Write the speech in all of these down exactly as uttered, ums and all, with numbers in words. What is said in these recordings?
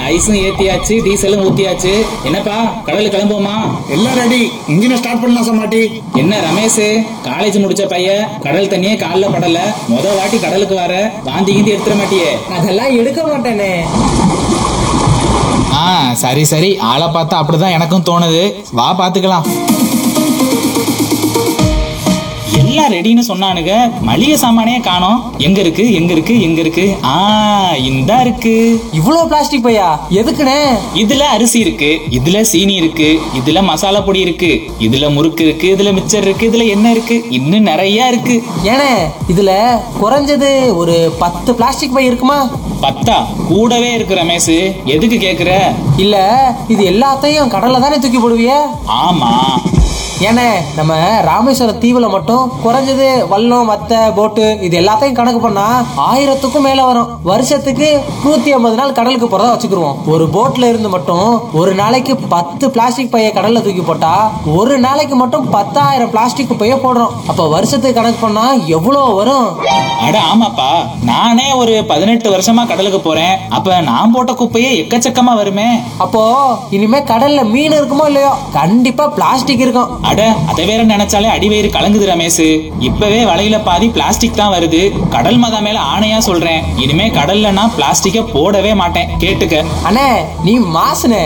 ஐஸும் ஏத்தியாச்சு, டீசலும் ஊத்தியாச்சு. என்னப்பா கடலுக்கு கிளம்புவோமா? எல்லாம் ரெடி. இன்ஜினை ஸ்டார்ட் பண்ணலாம் சமாட்டி. என்ன ரமேஷ், காலேஜ் முடிச்ச பையன், கடல் தண்ணியே கால்ல படல, முத வாட்டி கடலுக்கு வர, வாந்தி கீந்தி எடுத்துட மாட்டியே? அதெல்லாம் எடுக்க மாட்டேனே. ஆ சரி சரி, ஆளை பார்த்தா அப்படிதான் எனக்கும் தோணுது. வா பாத்துக்கலாம். எல்லாம் ரெடின்னு சொன்னானுங்க, மளிகை சாமானே காணோம். எங்க இருக்கு எங்க இருக்கு எங்க இருக்கு? ஆ இந்தா இருக்கு. இவ்வளவு பிளாஸ்டிக் பையா எதுக்குனே? இதுல அரிசி இருக்கு, இதுல சீனி இருக்கு, இதுல மசாலா பொடி இருக்கு, இதுல முறுக்கு இருக்கு, இதுல மிச்சர் இருக்கு, இதுல என்ன இருக்கு, இன்னும் நிறைய இருக்கு. ஏனே இதுல குறைஞ்சது ஒரு பத்து பிளாஸ்டிக் பை இருக்குமா? பத்தா? கூடவே இருக்கு ரமேஷ். எதுக்கு கேக்குற? இல்ல இது எல்லாத்தையும் கடல்ல தானே தூக்கி போடுவிய? ஆமா. ஏனே நம்ம ராமேஸ்வரம் தீவுல மட்டும் குறைஞ்சது வல்லம் மத்த போட்டு இது எல்லாத்தையும் கணக்கு பண்ணா ஆயிரத்துக்கும் மேல வரும். வருஷத்துக்கு நூத்தி ஐம்பது நாள் கடலுக்கு போறதா வச்சுக்கிருவோம். ஒரு போட்ல இருந்து மட்டும் ஒரு நாளைக்கு பத்து பிளாஸ்டிக் பைய கடல்ல தூக்கி போட்டா ஒரு நாளைக்கு மட்டும் பத்தாயிரம் பிளாஸ்டிக் பைய போடுறோம். அப்ப வருஷத்துக்கு கணக்கு பண்ணா எவ்வளவு வரும்? அட ஆமாப்பா, நானே ஒரு பதினெட்டு வருஷமா கடலுக்கு போறேன். அப்ப நான் போட்ட குப்பையே எக்கச்சக்கமா வருமே. அப்போ இனிமே கடல்ல மீன் இருக்குமோ இல்லையோ, கண்டிப்பா பிளாஸ்டிக் இருக்கும். அட அதை வேற நினைச்சாலே அடிவயிறு கலங்குது ரமேஷ். இப்பவே வலையில பாதி பிளாஸ்டிக் தான் வருது. கடல் மதா மேல ஆணையா சொல்றேன், இனிமே கடல்ல நான் பிளாஸ்டிக்க போடவே மாட்டேன். கேட்டுக்க. அண்ணே நீ மாசுனே.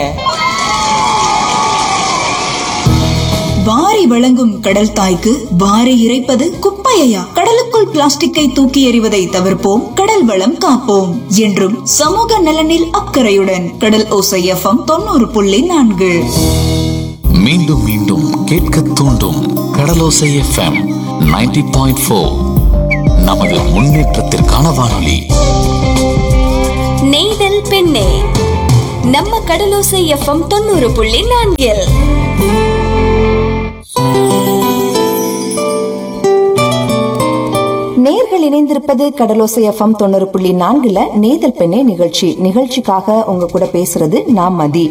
வாரி வழங்கும் கடல் தாய்க்கு வாரி இறைப்பது குப்பையா? கடலுக்குள் பிளாஸ்டிக்கை தூக்கி எறிவதை தவிர்ப்போம், கடல் வளம் காப்போம். என்றும் சமூக நலனில் அக்கறையுடன் கடல் ஓசை எஃப்எம் தொண்ணூறு புள்ளி நான்கு. மீண்டும் மீண்டும் கேட்க தூண்டும் கடலோசை எஃப்எம் நைன்டி பாயிண்ட் ஃபோர். நமது முன்னேற்றத்திற்கான வானொலி. நெய்தல் பெண்ணே, நம்ம கடலோசை எஃப்எம் தொண்ணூறு புள்ளி நான்கில். நேர்கள் இணைந்திருப்பது கடலோசை எஃப்எம் தொண்ணூறு புள்ளி நான்குல நெய்தல் பெண்ணே நிகழ்ச்சி. நிகழ்ச்சிக்காக உங்க கூட பேசுறது நான் மதி.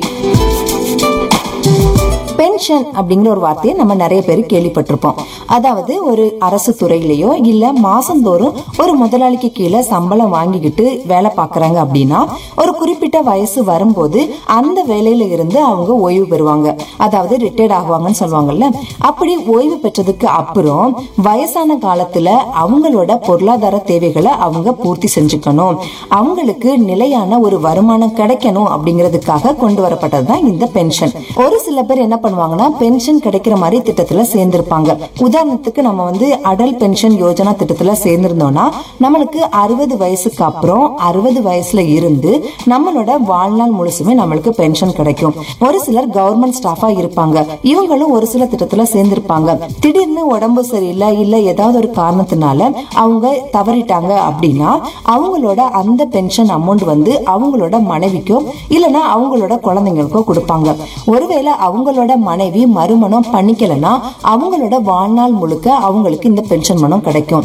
பென்ஷன் அப்படிங்கிற ஒரு வார்த்தையை நம்ம நிறைய பேர் கேள்விப்பட்டிருப்போம். அதாவது ஒரு அரசு துறையிலயோ இல்ல மாசந்தோறும் ஒரு முதலாளிக்கு கீழே சம்பளம் வாங்கிக்கிட்டு வேலை பாக்குறாங்க அப்படின்னா ஒரு குறிப்பிட்ட வயசு வரும்போது அந்த வேலையில இருந்து அவங்க ஓய்வு பெறுவாங்க. அதாவது ரிட்டையர்ட் ஆகுவாங்கன்னு சொல்லுவாங்கல்ல. அப்படி ஓய்வு பெற்றதுக்கு அப்புறம் வயசான காலத்துல அவங்களோட பொருளாதார தேவைகளை அவங்க பூர்த்தி செஞ்சுக்கணும், அவங்களுக்கு நிலையான ஒரு வருமானம் கிடைக்கணும் அப்படிங்கிறதுக்காக கொண்டு வரப்பட்டதுதான் இந்த பென்ஷன். ஒரு சில பேர் என்ன பண்ணுவாங்கன்னா பென்ஷன் கிடைக்கிற மாதிரி திட்டத்துல சேர்ந்திருப்பாங்க. உதாரணத்துக்கு நம்ம வந்து அடல் பென்ஷன் யோஜனா திட்டத்துல சேர்ந்திருந்தோம்னா நம்மளுக்கு அறுபது வயசுக்கு அப்புறம் அறுபது வயசுல இருந்து நம்மளோட வாழ்நாள் முழுசுமே நம்மளுக்கு பென்ஷன் கிடைக்கும். ஒரு சிலர் கவர்மெண்ட் ஸ்டாஃபா இருப்பாங்க, இவங்களும் ஒரு சில திட்டத்துல சேர்ந்திருப்பாங்க. திடீர்னு உடம்பு சரியில்லை இல்ல ஏதாவது ஒரு காரணத்தினால அவங்க தவறிட்டாங்க அப்படின்னா அவங்களோட அந்த பென்ஷன் அமௌண்ட் வந்து அவங்களோட மனைவிக்கோ இல்லனா அவங்களோட குழந்தைங்களுக்கோ கொடுப்பாங்க. ஒருவேளை அவங்களோட மனைவி மறுமணம் பண்ணிக்கலனா அவங்களோட வாழ்நாள் முழுக்க அவங்களுக்கு இந்த பென்ஷன் பணம் கிடைக்கும்.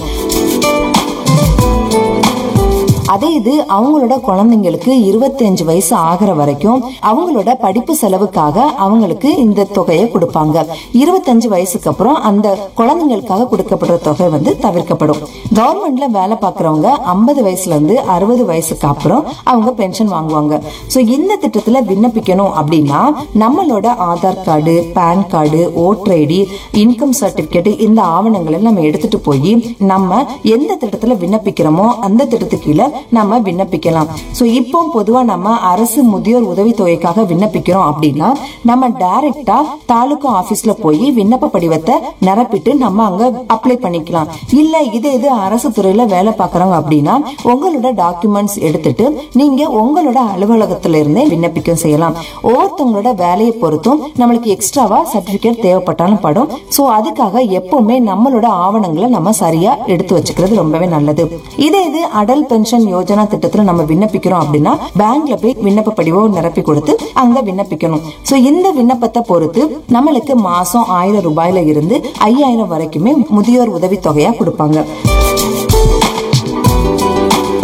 அதே இது அவங்களோட குழந்தைங்களுக்கு இருபத்தி அஞ்சு வயசு ஆகிற வரைக்கும் அவங்களோட படிப்பு செலவுக்காக அவங்களுக்கு இந்த தொகையை கொடுப்பாங்க. இருபத்தஞ்சு வயசுக்கு அப்புறம் அந்த குழந்தைங்களுக்காக கொடுக்கப்படுற தொகை வந்து தவிர்க்கப்படும். கவர்மெண்ட்ல வேலை பார்க்கறவங்க ஐம்பது வயசுல இருந்து அறுபது வயசுக்கு அப்புறம் அவங்க பென்ஷன் வாங்குவாங்க. சோ இந்த திட்டத்துல விண்ணப்பிக்கணும் அப்படின்னா நம்மளோட Aadhaar card, pan card, voter ID, income certificate இந்த ஆவணங்களை நம்ம எடுத்துட்டு போய் நம்ம எந்த திட்டத்துல விண்ணப்பிக்கிறோமோ அந்த திட்டத்துக்கு கீழே நம்ம விண்ணப்பிக்கலாம். சோ இப்போ பொதுவா நம்ம அரசு முதியோர் உதவி தொகைக்காக விண்ணப்பிக்கிறோம் அப்படின்னா நம்ம டைரக்டா தாலுகா ஆபீஸ்ல போய் விண்ணப்ப படிவத்தை நிரப்பிட்டு நம்ம அங்க அப்ளை பண்ணிக்கலாம். இல்ல இதே இது அரசு துறையில வேலை பார்க்கறவங்க அப்படின்னா உங்களோட டாக்குமெண்ட்ஸ் எடுத்துட்டு நீங்க உங்களோட அலுவலகத்தில இருந்தே விண்ணப்பிக்க செய்யலாம். ஒவ்வொருத்தவங்களோட வேலையை பொறுத்தும் நம்மளுக்கு எக்ஸ்ட்ராவா சர்டிபிகேட் தேவைப்பட்டாலும் படும். சோ அதுக்காக எப்பவுமே நம்மளோட ஆவணங்களை நம்ம சரியா எடுத்து வச்சுக்கிறது ரொம்பவே நல்லது. இதே இது அடல் பென்ஷன் யோஜனா திட்டத்துல நம்ம விண்ணப்பிக்கிறோம் அப்படின்னா பேங்க்ல போய் விண்ணப்ப படிவம் நிரப்பி கொடுத்து அங்க விண்ணப்பிக்கணும். சோ இந்த விண்ணப்பத்தை பொறுத்து நம்மளுக்கு மாசம் ஆயிரம் ரூபாயில இருந்து ஐயாயிரம் வரைக்குமே முதியோர் உதவி தொகையா கொடுப்பாங்க.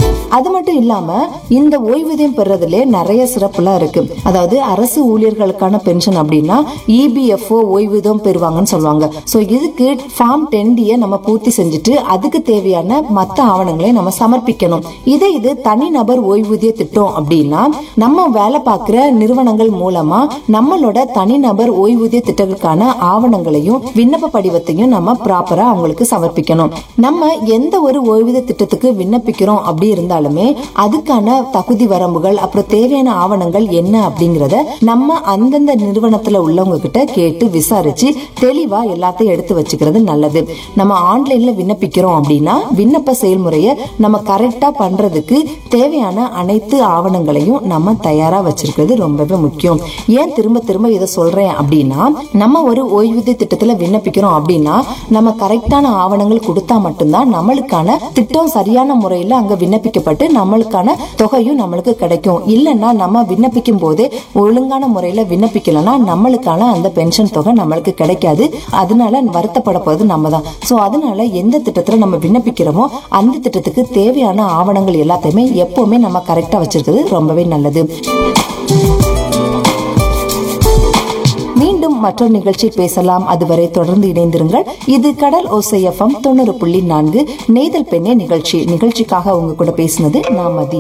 அது மட்டும் இல்லாம இந்த ஓய்வூதியம் பெறதுல நிறைய சிறப்புலாம் இருக்கு. அதாவது அரசு ஊழியர்களுக்கான பென்ஷன் அப்படின்னா இபிஎஃப்ஓ ஓய்வூதியம் பெறுவாங்கன்னு சொல்லுவாங்க. சோ இதுக்கு ஃபார்ம் டென் டி நம்ம பூர்த்தி செஞ்சுட்டு அதுக்கு தேவையான மத்த ஆவணங்களை நம்ம சமர்ப்பிக்கணும். இதே இது தனிநபர் ஓய்வூதிய திட்டம் அப்படின்னா நம்ம வேலை பார்க்கிற நிறுவனங்கள் மூலமா நம்மளோட தனிநபர் ஓய்வூதிய திட்டங்களுக்கான ஆவணங்களையும் விண்ணப்ப படிவத்தையும் நம்ம ப்ராப்பரா அவங்களுக்கு சமர்ப்பிக்கணும். நம்ம எந்த ஒரு ஓய்வூதிய திட்டத்துக்கு விண்ணப்பிக்கிறோம் அப்படி இருந்தாலுமே அதுக்கான தகுதி வரம்புகள் அப்புறம் தேவையான ஆவணங்கள் என்ன அப்படிங்கறத நம்ம அந்தந்த நிறுவனத்துல உள்ளவங்க கிட்ட கேட்டு விசாரிச்சு தெளிவா எல்லாத்தையும் எடுத்து வச்சுக்கிறது நல்லது. நம்ம ஆன்லைன்ல விண்ணப்பிக்கிறோம் அப்படின்னா விண்ணப்ப செயல்முறையை நம்ம கரெக்டா பண்றதுக்கு தேவையான அனைத்து ஆவணங்களையும் நம்ம தயாரா வச்சிருக்கிறது ரொம்பவே முக்கியம். ஏன் திரும்ப திரும்ப இதை சொல்றேன் அப்படின்னா நம்ம ஒரு ஓய்வூதிய திட்டத்துல விண்ணப்பிக்கிறோம் அப்படின்னா நம்ம கரெக்டான ஆவணங்கள் கொடுத்தா மட்டும்தான் நம்மளுக்கான திட்டம் சரியான முறையில அங்க விண்ணப்பிக்கப்பட்டு நம்மளுக்கான தொகையும் நம்மளுக்கு கிடைக்கும். இல்லைன்னா நம்ம விண்ணப்பிக்கும் போதே ஒழுங்கான முறையில விண்ணப்பிக்கலன்னா நம்மளுக்கான அந்த பென்ஷன் தொகை நம்மளுக்கு கிடைக்காது. அதனால வருத்தப்பட போறது நம்ம தான். சோ அதனால எந்த திட்டத்துல நம்ம விண்ணப்பிக்கிறோமோ அந்த திட்டத்துக்கு தேவையான ஆவணங்கள் எல்லாத்தையுமே எப்பவுமே நம்ம கரெக்டா வச்சிருக்கிறது ரொம்பவே நல்லது. மீண்டும் மற்றொரு நிகழ்ச்சி பேசலாம். அதுவரை தொடர்ந்து இணைந்திருங்கள். இது கடல் ஓசை எஃப்எம் தொண்ணூறு புள்ளி நான்கு நெய்தல் பெண்ணே நிகழ்ச்சி. நிகழ்ச்சிக்காக உங்க கூட பேசினது நான் மதி.